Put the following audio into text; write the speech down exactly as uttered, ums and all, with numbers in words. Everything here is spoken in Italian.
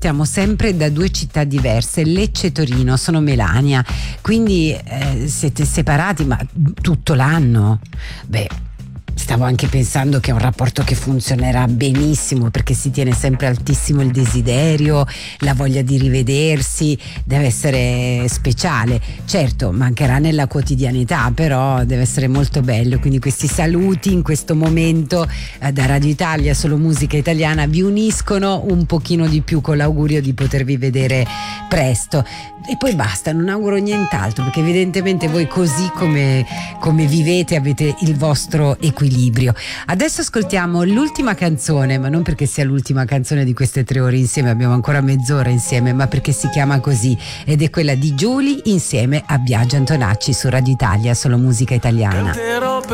ascoltiamo sempre da due città diverse, Lecce e Torino. Sono Melania, quindi eh, siete separati ma tutto l'anno? Beh, stavo anche pensando che è un rapporto che funzionerà benissimo, perché si tiene sempre altissimo il desiderio, la voglia di rivedersi, deve essere speciale. Certo, mancherà nella quotidianità, però deve essere molto bello. Quindi questi saluti in questo momento eh, da Radio Italia, Solo Musica Italiana, vi uniscono un pochino di più, con l'augurio di potervi vedere presto. E poi basta, non auguro nient'altro, perché evidentemente voi, così come, come vivete, avete il vostro equilibrio. Adesso ascoltiamo l'ultima canzone, ma non perché sia l'ultima canzone di queste tre ore insieme, abbiamo ancora mezz'ora insieme, ma perché si chiama così, ed è quella di Giulia insieme a Biagio Antonacci su Radio Italia, Solo Musica Italiana. Canterò